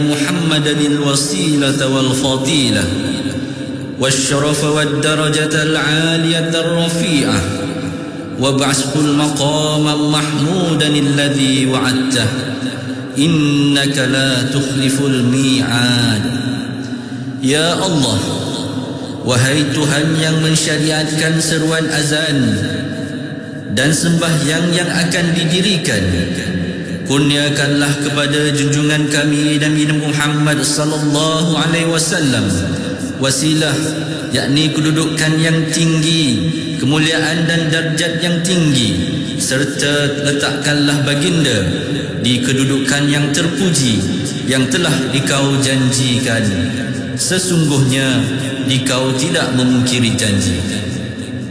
محمدا الوسيلة والفضيلة والشرف والدرجة العالية الرفيعة وابعثه المقام محمودا الذي وعدته إنك لا تخلف الميعاد. Ya Allah, wahai Tuhan yang mensyariatkan seruan azan dan sembahyang yang akan didirikan, kurniakanlah kepada junjungan kami Nabi Muhammad sallallahu alaihi wasallam wasilah, yakni kedudukan yang tinggi, kemuliaan dan darjat yang tinggi, serta letakkanlah baginda di kedudukan yang terpuji yang telah dikau janjikan. Sesungguhnya dikau tidak memungkiri janji.